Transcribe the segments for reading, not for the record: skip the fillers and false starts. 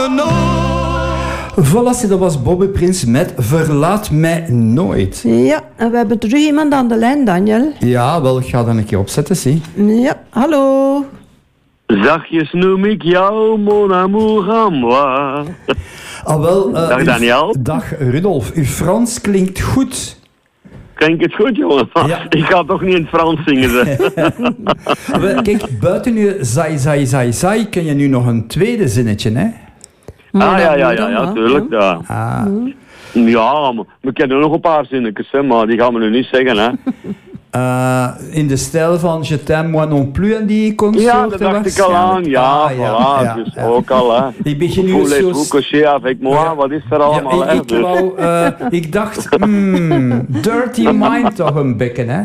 Voilà, dat was Bobby Prins met Verlaat mij nooit. Ja, en we hebben terug iemand aan de lijn, Daniel. Ja, wel, ik ga dan een keer opzetten, zie. Ja, hallo. Zachtjes noem ik jou, mon amour à moi. Dag Daniel. Dag Rudolf, uw Frans klinkt goed. Klinkt het goed, jongen? Ja. Ik ga toch niet in het Frans zingen, Kijk, buiten je zai, ken je nu nog een tweede zinnetje, hè? Ja, tuurlijk, ja. Ja, maar we kennen nog een paar zinnetjes, hè, maar die gaan we nu niet zeggen, hè. In de stijl van Je t'aime moi non plus en die consorten. Ja, dat dacht ik al aan. Ja, dus ook al, hè. Ik begin nu Voulez-vous coucher avec moi? Wat is er allemaal, hè? Ik dacht, dirty mind toch een bekken, hè.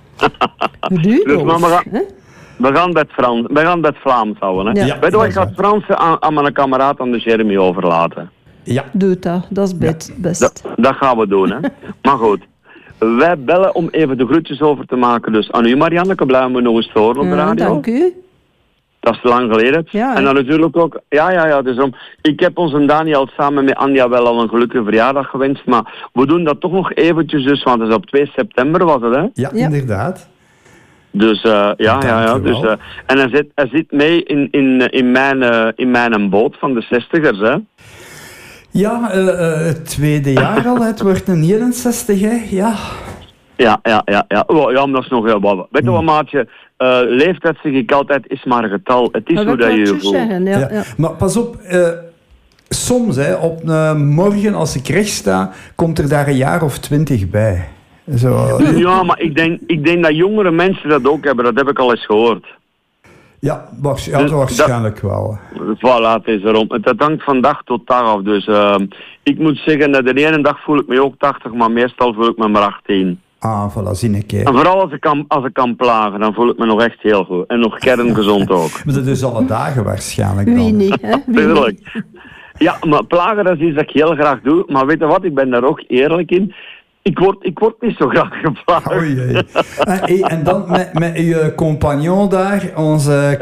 Dus maar we gaan het Vlaams houden, hè. Ja, weet je wat, ik ga het Frans aan mijn kameraad aan de Jeremy overlaten. Ja. Doe dat is best. Dat gaan we doen, hè. Maar goed. Wij bellen om even de groetjes over te maken. Dus aan u, Marianneke, blijven we nog eens te horen op de radio. Dank u. Dat is lang geleden. Ja, en dan natuurlijk ook... Ja, dus ik heb onze Daniel samen met Anja wel al een gelukkige verjaardag gewenst. Maar we doen dat toch nog eventjes, dus, want het is op 2 september was het, hè? Ja, inderdaad. Dus, Dus, en hij zit mee in mijn boot van de 60ers, hè? Ja, het tweede jaar al. Het wordt een 61, hè? Ja. Ja, maar dat is nog heel wat. Weet je wat, maatje? Leeftijd zeg ik altijd, is maar een getal. Het is hoe dat je je voelt. Ja. Maar pas op, soms, hè, op morgen als ik recht sta, komt er daar een jaar of 20 bij. Zo. Ja, maar ik denk dat jongere mensen dat ook hebben. Dat heb ik al eens gehoord. Ja, waarschijnlijk wel. Voilà, het is erom. Het hangt van dag tot dag af. Dus ik moet zeggen, dat de ene dag voel ik me ook 80, maar meestal voel ik me maar 18. Ah, voilà, zie een keer. En vooral als ik kan plagen, dan voel ik me nog echt heel goed. En nog kerngezond ook. Maar dat is alle dagen waarschijnlijk dan. Wie niet, hè? Tuurlijk. Ja, maar plagen dat is iets dat ik heel graag doe. Maar weet je wat, ik ben daar ook eerlijk in. Ik word niet zo graag geplaagd. En dan met uw compagnon daar, onze